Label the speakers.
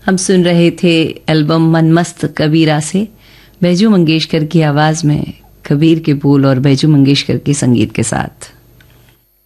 Speaker 1: हम सुन रहे थे एल्बम मनमस्त कबीरा से बैजू मंगेशकर की आवाज में, कबीर के बोल और बैजू मंगेशकर के संगीत के साथ।